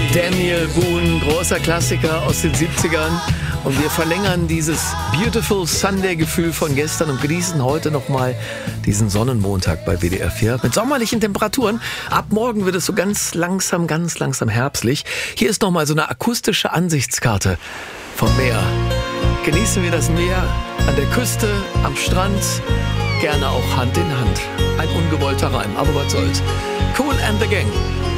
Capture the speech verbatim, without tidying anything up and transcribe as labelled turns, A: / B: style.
A: Daniel Boone, großer Klassiker aus den siebzigern. Und wir verlängern dieses Beautiful Sunday-Gefühl von gestern und genießen heute nochmal diesen Sonnenmontag bei W D R vier mit sommerlichen Temperaturen. Ab morgen wird es so ganz langsam, ganz langsam herbstlich. Hier ist nochmal so eine akustische Ansichtskarte vom Meer. Genießen wir das Meer an der Küste, am Strand, gerne auch Hand in Hand. Ein ungewollter Reim, aber was soll's. Kool and the Gang.